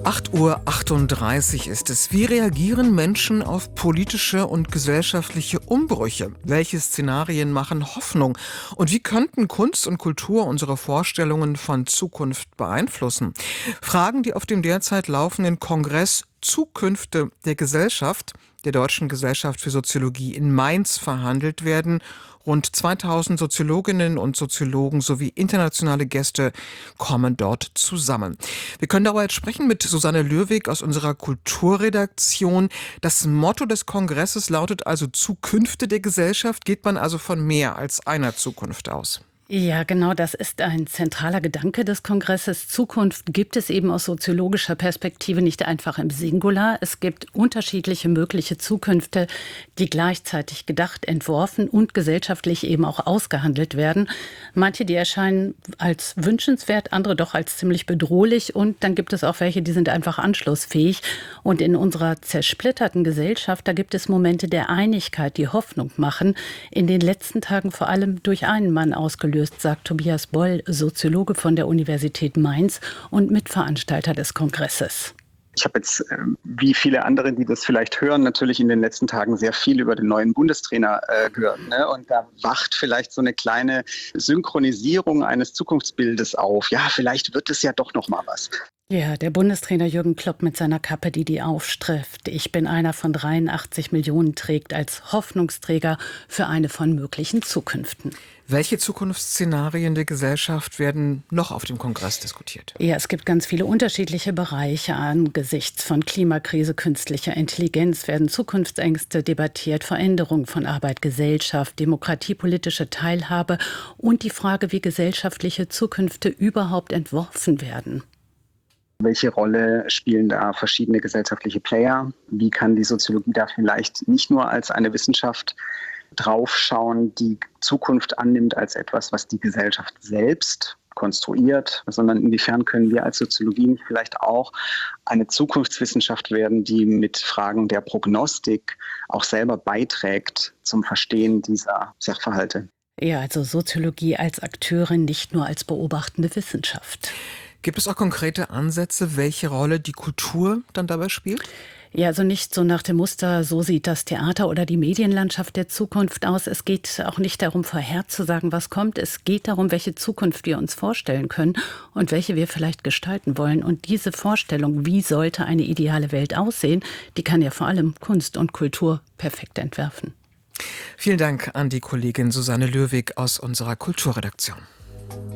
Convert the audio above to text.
8:38 Uhr ist es. Wie reagieren Menschen auf politische und gesellschaftliche Umbrüche? Welche Szenarien machen Hoffnung? Und wie könnten Kunst und Kultur unsere Vorstellungen von Zukunft beeinflussen? Fragen, die auf dem derzeit laufenden Kongress Zukünfte der Gesellschaft, der Deutschen Gesellschaft für Soziologie in Mainz verhandelt werden. Rund 2000 Soziologinnen und Soziologen sowie internationale Gäste kommen dort zusammen. Wir können darüber jetzt sprechen mit Susanne Lürwig aus unserer Kulturredaktion. Das Motto des Kongresses lautet also Zukünfte der Gesellschaft. Geht man also von mehr als einer Zukunft aus? Ja, genau, das ist ein zentraler Gedanke des Kongresses. Zukunft gibt es eben aus soziologischer Perspektive nicht einfach im Singular. Es gibt unterschiedliche mögliche Zukünfte, die gleichzeitig gedacht, entworfen und gesellschaftlich eben auch ausgehandelt werden. Manche, die erscheinen als wünschenswert, andere doch als ziemlich bedrohlich. Und dann gibt es auch welche, die sind einfach anschlussfähig. Und in unserer zersplitterten Gesellschaft, da gibt es Momente der Einigkeit, die Hoffnung machen. In den letzten Tagen vor allem durch einen Mann ausgelöst, sagt Tobias Boll, Soziologe von der Universität Mainz und Mitveranstalter des Kongresses. Ich habe jetzt, wie viele andere, die das vielleicht hören, natürlich in den letzten Tagen sehr viel über den neuen Bundestrainer gehört. Ne? Und da wacht vielleicht so eine kleine Synchronisierung eines Zukunftsbildes auf. Ja, vielleicht wird es ja doch noch mal was. Ja, der Bundestrainer Jürgen Klopp mit seiner Kappe, die aufstrifft. Ich bin einer von 83 Millionen trägt als Hoffnungsträger für eine von möglichen Zukünften. Welche Zukunftsszenarien der Gesellschaft werden noch auf dem Kongress diskutiert? Ja, es gibt ganz viele unterschiedliche Bereiche. Angesichts von Klimakrise, künstlicher Intelligenz werden Zukunftsängste debattiert, Veränderung von Arbeit, Gesellschaft, Demokratie, politische Teilhabe und die Frage, wie gesellschaftliche Zukünfte überhaupt entworfen werden. Welche Rolle spielen da verschiedene gesellschaftliche Player? Wie kann die Soziologie da vielleicht nicht nur als eine Wissenschaft draufschauen, die Zukunft annimmt als etwas, was die Gesellschaft selbst konstruiert, sondern inwiefern können wir als Soziologie nicht vielleicht auch eine Zukunftswissenschaft werden, die mit Fragen der Prognostik auch selber beiträgt zum Verstehen dieser Sachverhalte? Ja, also Soziologie als Akteurin, nicht nur als beobachtende Wissenschaft. Gibt es auch konkrete Ansätze, welche Rolle die Kultur dann dabei spielt? Ja, also nicht so nach dem Muster, so sieht das Theater oder die Medienlandschaft der Zukunft aus. Es geht auch nicht darum, vorherzusagen, was kommt. Es geht darum, welche Zukunft wir uns vorstellen können und welche wir vielleicht gestalten wollen. Und diese Vorstellung, wie sollte eine ideale Welt aussehen, die kann ja vor allem Kunst und Kultur perfekt entwerfen. Vielen Dank an die Kollegin Susanne Lürwig aus unserer Kulturredaktion.